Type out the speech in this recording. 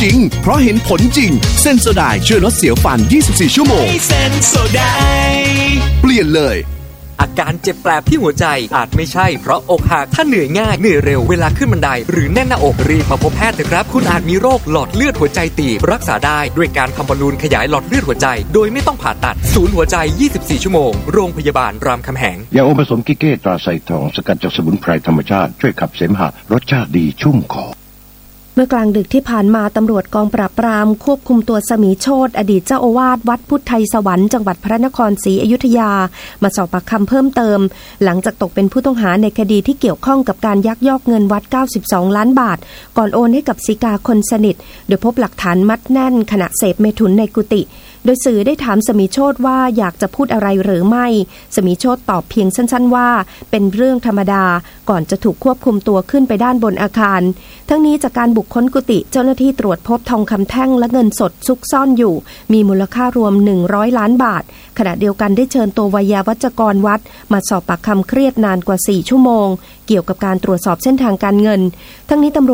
จริงเพราะเห็นผลจริงเซนโซไดช่วยลดเสียวฟัน24ชั่วโมงเซนโซไดเปลี่ยนเลยอาการเจ็บแปลบที่หัวใจอาจไม่ใช่เพราะอกหักถ้าเหนื่อยง่ายเหนื่อยเร็วเวลาขึ้นบันไดหรือแน่นหน้าอกรีบมาพบแพทย์เถอะครับคุณอาจมีโรคหลอดเลือดหัวใจตีบรักษาได้ด้วยการทำบอลลูนขยายหลอดเลือดหัวใจโดยไม่ต้องผ่าตัดศูนย์หัวใจ24ชั่วโมงโรงพยาบาลรามคำแหงยาอมผสมกิเก้ตราไซทองสกัดจากสมุนไพรธรรมชาติช่วยขับเสมหะรสชาติดีชุ่มคอเมื่อกลางดึกที่ผ่านมาตำรวจกองปราบปรามควบคุมตัวสมีโชติอดีตเจ้าอาวาสวัดพุทธไทยสวรรค์จังหวัดพระนครศรีอยุธยามาสอบปากคำเพิ่มเติมหลังจากตกเป็นผู้ต้องหาในคดีที่เกี่ยวข้องกับการยักยอกเงินวัด92ล้านบาทก่อนโอนให้กับศิกาคนสนิทโดยพบหลักฐานมัดแน่นขณะเสพเมถุนในกุฏิโดยสื่อได้ถามสมีโชติว่าอยากจะพูดอะไรหรือไม่สมีโชติตอบเพียงสั้นๆว่าเป็นเรื่องธรรมดาก่อนจะถูกควบคุมตัวขึ้นไปด้านบนอาคารทั้งนี้จากการบุกค้นกุฏิเจ้าหน้าที่ตรวจพบทองคำแท่งและเงินสดซุกซ่อนอยู่มีมูลค่ารวม100ล้านบาทขณะเดียวกันได้เชิญตัววัยวัจกรวัดมาสอบปากคำเครียดนานกว่า4ชั่วโมงเกี่ยวกับการตรวจสอบเส้นทางการเงินทั้งนี้ตำรวจ